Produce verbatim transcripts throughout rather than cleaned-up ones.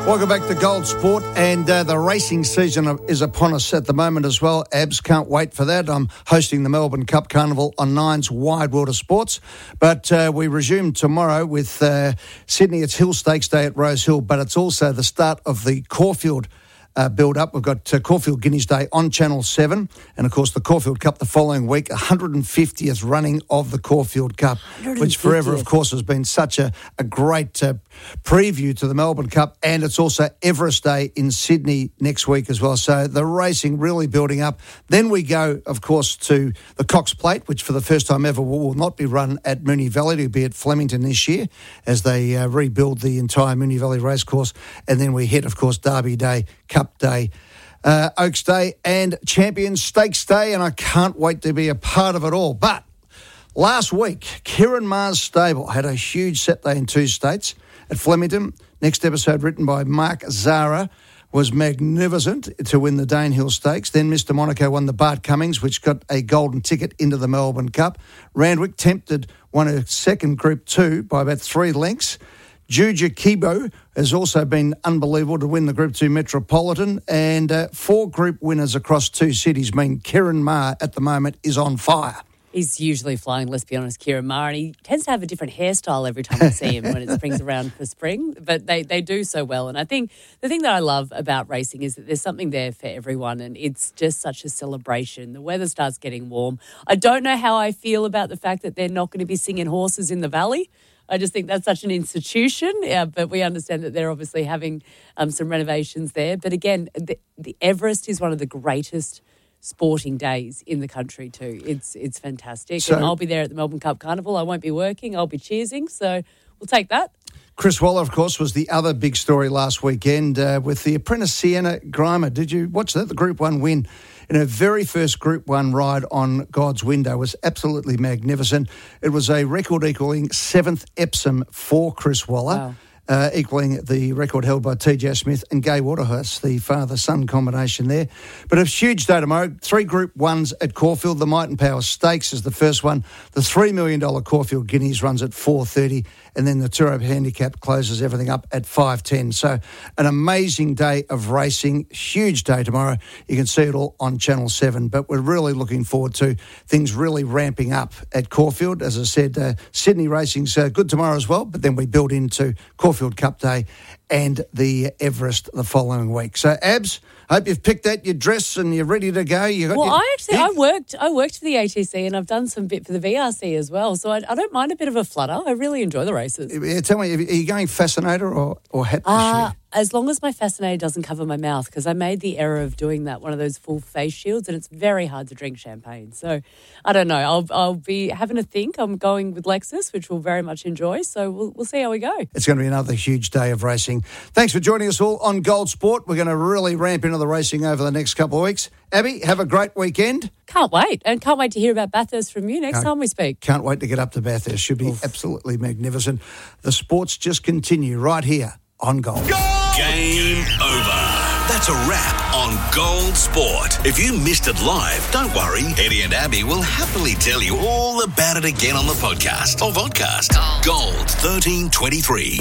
Welcome back to Gold Sport, and uh, the racing season is upon us at the moment as well. Abs, can't wait for that. I'm hosting the Melbourne Cup Carnival on Nine's Wide World of Sports, but uh, we resume tomorrow with uh, Sydney. It's Hill Stakes Day at Rose Hill, but it's also the start of the Caulfield Uh, build up. We've got uh, Caulfield Guineas Day on Channel seven, and of course the Caulfield Cup the following week, one hundred fiftieth running of the Caulfield Cup, which forever of course has been such a, a great uh, preview to the Melbourne Cup, and it's also Everest Day in Sydney next week as well. So the racing really building up. Then we go of course to the Cox Plate, which for the first time ever will not be run at Moonee Valley. It'll be at Flemington this year as they uh, rebuild the entire Moonee Valley racecourse, and then we hit of course Derby Day, Cup Day, uh, Oaks Day and Champions Stakes Day, and I can't wait to be a part of it all. But last week, Ciaron Maher's stable had a huge set day in two states at Flemington. Next episode written by Mark Zara was magnificent to win the Danehill Stakes. Then Mister Monaco won the Bart Cummings, which got a golden ticket into the Melbourne Cup. Randwick Tempted won a second Group two by about three lengths. Juja Kibo has also been unbelievable to win the Group two Metropolitan, and uh, four group winners across two cities mean Ciaron Maher at the moment is on fire. He's usually flying, let's be honest, Ciaron Maher, and he tends to have a different hairstyle every time I see him when it springs around for spring, but they, they do so well. And I think the thing that I love about racing is that there's something there for everyone, and it's just such a celebration. The weather starts getting warm. I don't know how I feel about the fact that they're not going to be singing horses in the valley. I just think that's such an institution, yeah, but we understand that they're obviously having um, some renovations there. But again, the, the Everest is one of the greatest sporting days in the country too. It's it's fantastic. So, and I'll be there at the Melbourne Cup Carnival. I won't be working. I'll be cheersing. So we'll take that. Chris Waller, of course, was the other big story last weekend uh, with the apprentice Sienna Grimer. Did you watch that? The Group one win in her very first Group one ride on God's Window was absolutely magnificent. It was a record-equalling seventh Epsom for Chris Waller. Wow. Uh, equaling the record held by T J Smith and Gay Waterhouse, the father-son combination there. But a huge day tomorrow. Three Group Ones at Caulfield. The Might and Power Stakes is the first one. The three million dollars Caulfield Guineas runs at four thirty, and then the Turo Handicap closes everything up at five ten. So an amazing day of racing. Huge day tomorrow. You can see it all on Channel seven. But we're really looking forward to things really ramping up at Caulfield. As I said, uh, Sydney racing's uh, good tomorrow as well, but then we build into Caulfield Cup Day and the Everest the following week. So, Abs, I hope you've picked out your dress and you're ready to go. You got well, your, I actually yeah? I worked I worked for the A T C and I've done some bit for the V R C as well. So I, I don't mind a bit of a flutter. I really enjoy the races. Yeah, tell me, are you going Fascinator or or hat this Uh, year? as long as my Fascinator doesn't cover my mouth, because I made the error of doing that, one of those full face shields, and it's very hard to drink champagne. So I don't know. I'll I'll be having a think. I'm going with Lexus, which we'll very much enjoy. So we'll we'll see how we go. It's going to be another huge day of racing. Thanks for joining us all on Gold Sport. We're going to really ramp into the racing over the next couple of weeks. Abby, have a great weekend. Can't wait. And can't wait to hear about Bathurst from you next No, time we speak. Can't wait to get up to Bathurst. Should be Oof. absolutely magnificent. The sports just continue right here on Gold. Gold! Game over. That's a wrap on Gold Sport. If you missed it live, don't worry. Eddie and Abby will happily tell you all about it again on the podcast or vodcast. Gold, Gold thirteen twenty-three.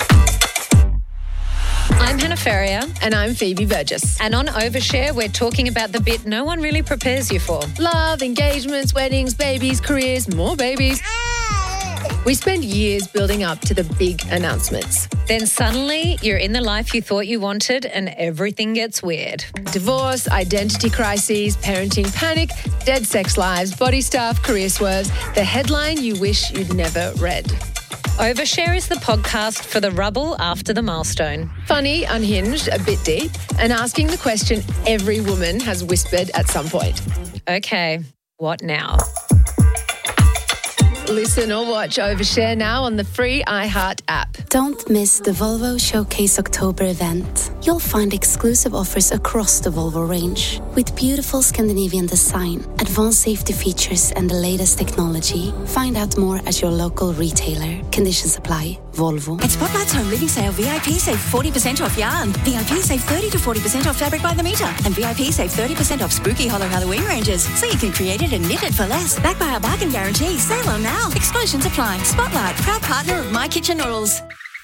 I'm Hannah Ferrier. And I'm Phoebe Burgess. And on Overshare, we're talking about the bit no one really prepares you for. Love, engagements, weddings, babies, careers, more babies. We spend years building up to the big announcements. Then suddenly, you're in the life you thought you wanted and everything gets weird. Divorce, identity crises, parenting panic, dead sex lives, body stuff, career swerves. The headline you wish you'd never read. Overshare is the podcast for the rubble after the milestone. Funny, unhinged, a bit deep, and asking the question every woman has whispered at some point. Okay, what now? Listen or watch Overshare now on the free iHeart app. Don't miss the Volvo Showcase October event. You'll find exclusive offers across the Volvo range with beautiful Scandinavian design, advanced safety features and the latest technology. Find out more at your local retailer. Conditions apply. Volvo. At Spotlight's Home Living Sale, V I P save forty percent off yarn. V I P save thirty to forty percent off fabric by the metre. And V I P save thirty percent off spooky hollow Halloween ranges. So you can create it and knit it for less. Backed by our bargain guarantee. Sale on now. Exclusions apply. Spotlight, proud partner of My Kitchen Rules.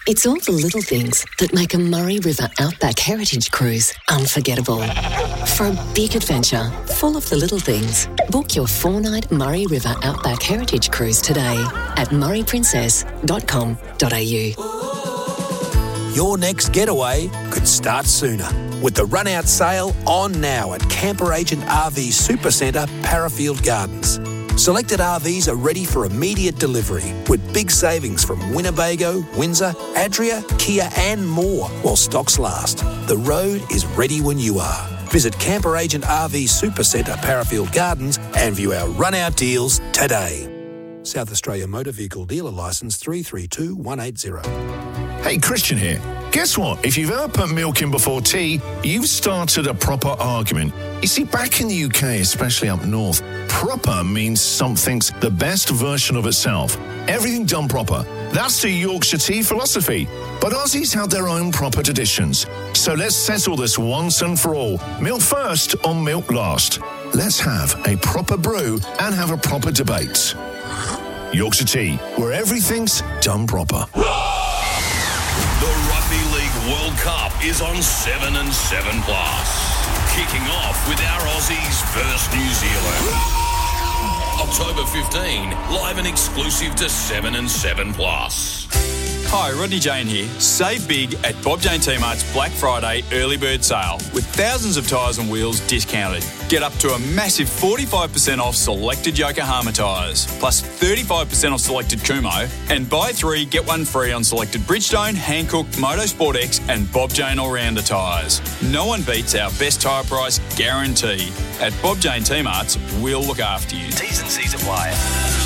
It's all the little things that make a Murray River Outback Heritage Cruise unforgettable. For a big adventure full of the little things, book your four-night Murray River Outback Heritage Cruise today at murray princess dot com dot a u. Your next getaway could start sooner with the run-out sale on now at Camper Agent R V Supercentre, Parafield Gardens. Selected R Vs are ready for immediate delivery with big savings from Winnebago, Windsor, Adria, Kia and more while stocks last. The road is ready when you are. Visit Camper Agent R V Supercentre, Parafield Gardens and view our run-out deals today. South Australia Motor Vehicle Dealer Licence three three two one eight zero. Hey, Christian here. Guess what? If you've ever put milk in before tea, you've started a proper argument. You see, back in the U K, especially up north, proper means something's the best version of itself. Everything done proper. That's the Yorkshire tea philosophy. But Aussies have their own proper traditions. So let's settle this once and for all. Milk first or milk last? Let's have a proper brew and have a proper debate. Yorkshire tea, where everything's done proper. The Rugby League World Cup is on seven and seven plus. Kicking off with our Aussies versus New Zealand. October fifteenth, live and exclusive to seven and seven plus. Hi, Rodney Jane here. Save big at Bob Jane T-Mart's Black Friday early bird sale with thousands of tyres and wheels discounted. Get up to a massive forty-five percent off selected Yokohama tyres, plus thirty-five percent off selected Kumo, and buy three, get one free on selected Bridgestone, Hankook, Motorsport X and Bob Jane All-Rounder tyres. No one beats our best tyre price guarantee. At Bob Jane T-Mart's, we'll look after you. T's and C's apply.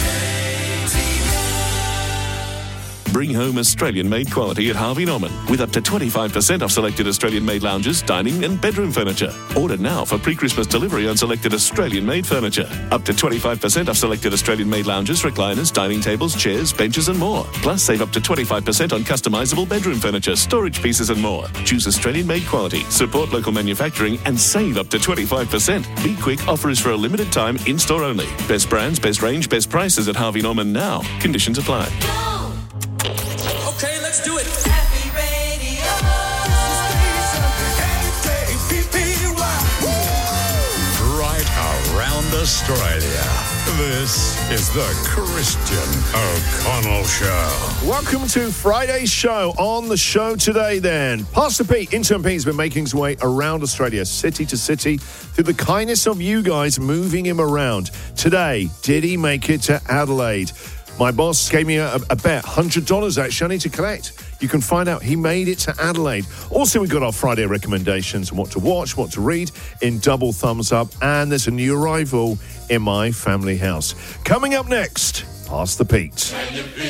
Bring home Australian-made quality at Harvey Norman with up to twenty-five percent off selected Australian-made lounges, dining and bedroom furniture. Order now for pre-Christmas delivery on selected Australian-made furniture. Up to twenty-five percent off selected Australian-made lounges, recliners, dining tables, chairs, benches and more. Plus, save up to twenty-five percent on customisable bedroom furniture, storage pieces and more. Choose Australian-made quality, support local manufacturing and save up to twenty-five percent. Be quick, offer is for a limited time, in-store only. Best brands, best range, best prices at Harvey Norman now. Conditions apply. Okay, let's do it. Happy Radio. Right around Australia. This is the Christian O'Connell Show. Welcome to Friday's show. On the show today, then, Pastor Pete, Intern Pete, has been making his way around Australia, city to city, through the kindness of you guys moving him around. Today, did he make it to Adelaide? My boss gave me a, a bet, one hundred dollars actually, I need to collect. You can find out he made it to Adelaide. Also, we've got our Friday recommendations on what to watch, what to read in double thumbs up. And there's a new arrival in my family house. Coming up next, Pastor Pete.